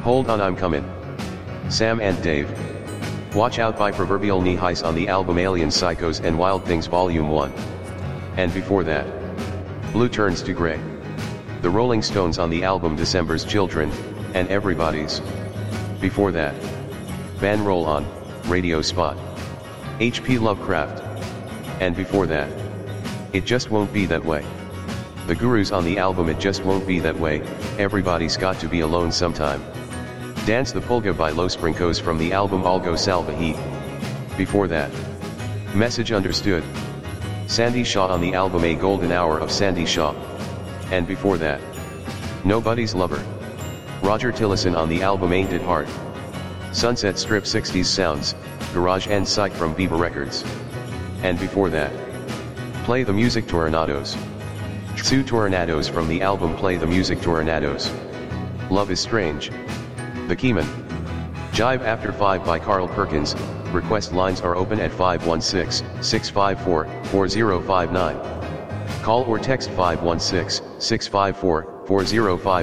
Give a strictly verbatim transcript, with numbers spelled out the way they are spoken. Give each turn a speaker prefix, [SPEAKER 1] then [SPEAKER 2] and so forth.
[SPEAKER 1] Hold on, I'm coming. Sam and Dave. Watch Out by Proverbial Knee Highs on the album Alien Psychos and Wild Things Volume one. And before that, Blue Turns to Gray. The Rolling Stones on the album December's Children, and Everybody's. Before that, Van Roll on Radio Spot. H P Lovecraft. And before that, It Just Won't Be That Way. The Gurus on the album It Just Won't Be That Way, Everybody's Got to Be Alone Sometime. Dance the Polka by Los Brincos from the album Algo Salva Heat. Before that, Message Understood. Sandy Shaw on the album A Golden Hour of Sandy Shaw. And before that, Nobody's Lover. Roger Tillison on the album Ain't It Hard. Sunset Strip sixties Sounds, Garage and Psych from Bieber Records. And before that, Play the Music Tornadoes. Two Tornadoes from the album Play the Music Tornadoes. Love is Strange. The Keyman. Jive After five by Carl Perkins. Request lines are open at five one six, six five four, four zero five nine. Call or text five one six, six five four, four zero five nine.